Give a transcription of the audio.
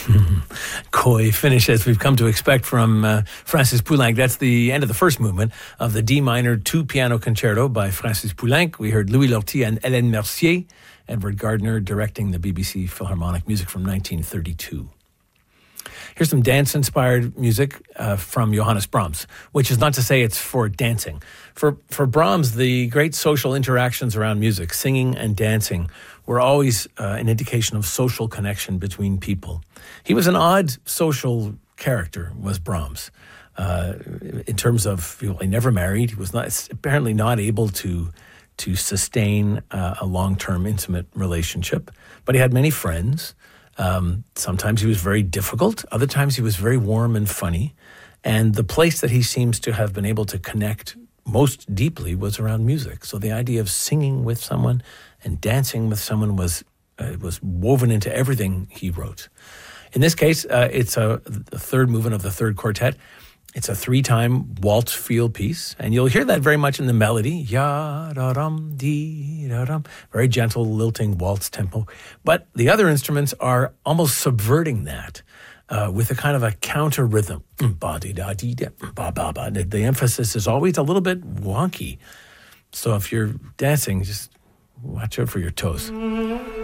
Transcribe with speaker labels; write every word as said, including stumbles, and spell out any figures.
Speaker 1: Coy finish as we've come to expect from uh, Francis Poulenc. That's the end of the first movement of the D minor two piano concerto by Francis Poulenc. We heard Louis Lortie and Hélène Mercier, Edward Gardner directing the B B C Philharmonic music from nineteen thirty-two. Here's some dance-inspired music uh, from Johannes Brahms, which is not to say it's for dancing. For for Brahms, the great social interactions around music, singing and dancing, were always uh, an indication of social connection between people. He was an odd social character, was Brahms. Uh, in terms of, well, he never married. He was not apparently not able to to sustain uh, a long-term intimate relationship, but he had many friends. Um, sometimes he was very difficult. Other times he was very warm and funny. And the place that he seems to have been able to connect most deeply was around music. So the idea of singing with someone and dancing with someone was uh, was woven into everything he wrote. In this case, uh, it's a, a third movement of the third quartet. It's a three-time waltz feel piece, and you'll hear that very much in the melody. Ya-da-dum, dee-da-dum. Very gentle, lilting waltz tempo. But the other instruments are almost subverting that uh, with a kind of a counter rhythm. Ba-dee-da-dee-da, ba-ba-ba. The, the emphasis is always a little bit wonky. So if you're dancing, just watch out for your toes.